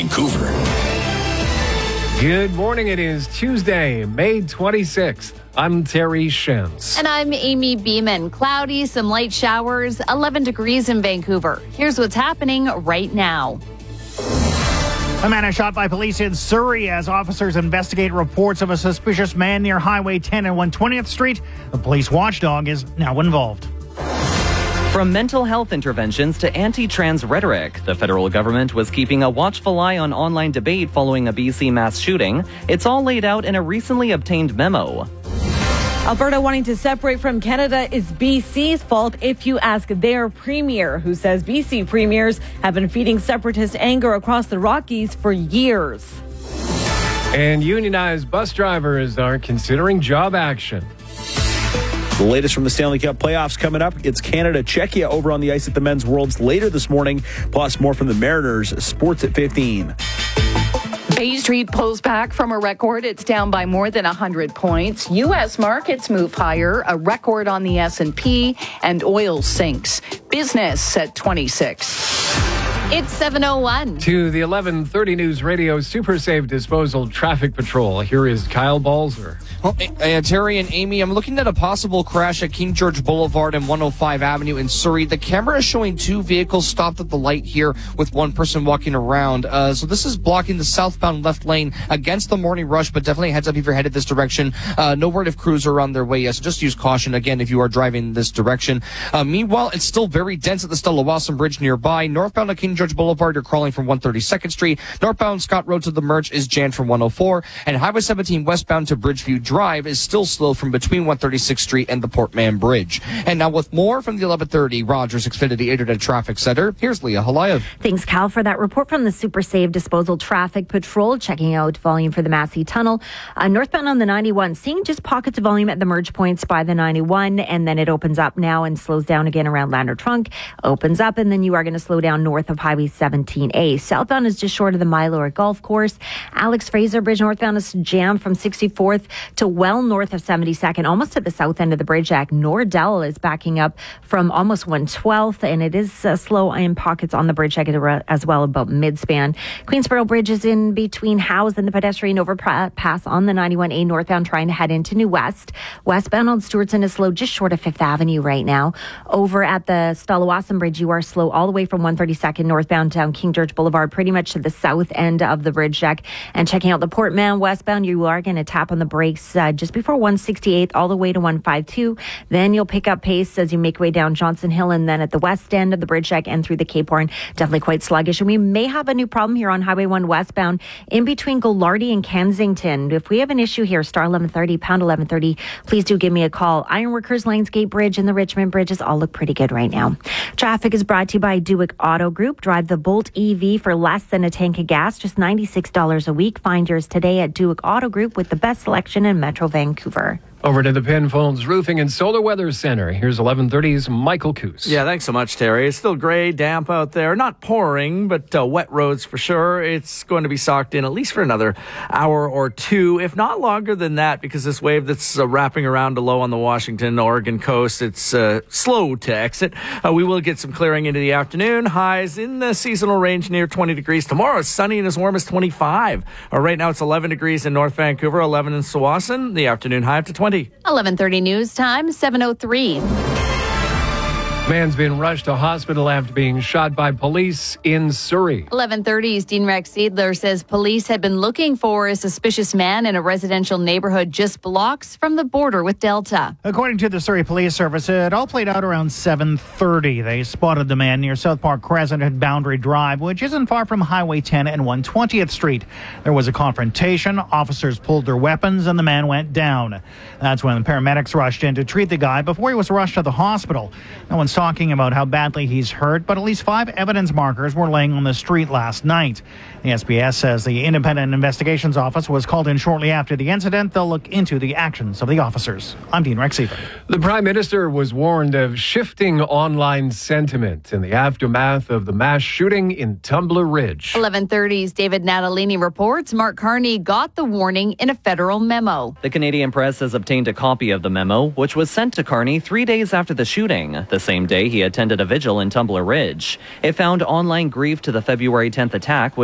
Vancouver. Good morning. It is Tuesday, May 26th. I'm Terry Shentz. And I'm Amy Beeman. Cloudy, some light showers, 11 degrees in Vancouver. Here's what's happening right now. A man is shot by police in Surrey as officers investigate reports of a suspicious man near Highway 10 and 120th Street. The police watchdog is now involved. From mental health interventions to anti-trans rhetoric, the federal government was keeping a watchful eye on online debate following a BC mass shooting. It's all laid out in a recently obtained memo. Alberta wanting to separate from Canada is BC's fault if you ask their premier, who says BC premiers have been feeding separatist anger across the Rockies for years. And unionized bus drivers are considering job action. The latest from the Stanley Cup playoffs coming up. It's Canada-Czechia over on the ice at the Men's Worlds later this morning. Plus more from the Mariners. Sports at 15. Bay Street pulls back from a record. It's down by more than 100 points. U.S. markets move higher, a record on the S&P, and oil sinks. Business at 26. It's 7:01. To the 11:30 News Radio Super Safe Disposal Traffic Patrol. Here is Kyle Balzer. Well, Terry and Amy, I'm looking at a possible crash at King George Boulevard and 105 Avenue in Surrey. The camera is showing two vehicles stopped at the light here with one person walking around. So this is blocking the southbound left lane against the morning rush, but definitely heads up if you're headed this direction. No word if crews are on their way yet, so just use caution, again, if you are driving this direction. Meanwhile, it's still very dense at the Stella Wasson Bridge nearby. Northbound at King George Boulevard, you're crawling from 132nd Street. Northbound Scott Road to the Merch is jammed from 104. And Highway 17 westbound to Bridgeview Drive is still slow from between 136th Street and the Port Mann Bridge. And now with more from the 11:30 Rogers Xfinity Internet Traffic Center, here's Leah Halayev. Thanks, Cal, for that report from the Super Save Disposal Traffic Patrol, checking out volume for the Massey Tunnel. Northbound on the 91, seeing just pockets of volume at the merge points by the 91, and then it opens up now and slows down again around Lander Trunk, opens up, and then you are going to slow down north of Highway 17A. Southbound is just short of the Milo Golf Course. Alex Fraser Bridge northbound is jammed from 64th to well north of 72nd, almost at the south end of the bridge. Nordell is backing up from almost 112th, and it is slow in pockets on the bridge as well, about mid-span. Queensboro Bridge is in between Howes and the pedestrian overpass on the 91A northbound, trying to head into New West. Westbound on Stewartson is slow just short of 5th Avenue right now. Over at the Stella Wasson Bridge, you are slow all the way from 132nd northbound down King George Boulevard, pretty much to the south end of the bridge deck. And checking out the Port Mann westbound, you are going to tap on the brakes just before 168th all the way to 152. Then you'll pick up pace as you make your way down Johnson Hill, and then at the west end of the bridge deck and through the Cape Horn, definitely quite sluggish. And we may have a new problem here on Highway 1 westbound in between Goularty and Kensington. If we have an issue here, star 1130, pound 1130, please do give me a call. Ironworkers, Lionsgate Bridge, and the Richmond Bridges all look pretty good right now. Traffic is brought to you by Dewick Auto Group. Drive the Bolt EV for less than a tank of gas, just $96 a week. Find yours today at Dewick Auto Group with the best selection in Metro Vancouver. Over to the Penfolds Roofing and Solar Weather Center. Here's 11:30's Michael Coos. Yeah, thanks so much, Terry. It's still gray, damp out there. Not pouring, but wet roads for sure. It's going to be socked in at least for another hour or two, if not longer than that, because this wave that's wrapping around a low on the Washington, Oregon coast, it's slow to exit. We will get some clearing into the afternoon. Highs in the seasonal range near 20 degrees. Tomorrow it's sunny and as warm as 25. Right now it's 11 degrees in North Vancouver, 11 in Tsawwassen. The afternoon high up to 20. 11:30 news time, 7:03. Man's been rushed to hospital after being shot by police in Surrey. 11:30's Dean Rex Seidler says police had been looking for a suspicious man in a residential neighborhood just blocks from the border with Delta. According to the Surrey Police Service, it all played out around 7:30. They spotted the man near South Park Crescent at Boundary Drive, which isn't far from Highway 10 and 120th Street. There was a confrontation. Officers pulled their weapons and the man went down. That's when the paramedics rushed in to treat the guy before he was rushed to the hospital. No one's talking about how badly he's hurt, but at least 5 evidence markers were laying on the street last night. The SBS says the Independent Investigations Office was called in shortly after the incident. They'll look into the actions of the officers. I'm Dean Rexever. The Prime Minister was warned of shifting online sentiment in the aftermath of the mass shooting in Tumbler Ridge. 11:30's David Natalini reports Mark Carney got the warning in a federal memo. The Canadian Press has obtained a copy of the memo, which was sent to Carney 3 days after the shooting, the same day he attended a vigil in Tumbler Ridge. It found online grief to the February 10th attack,